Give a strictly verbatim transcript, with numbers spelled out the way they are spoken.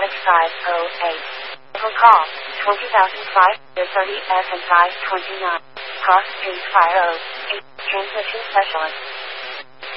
five five zero eight. For call twenty thousand five hundred thirty F and five twenty-nine. Cost three five zero eight. Transmission specialist.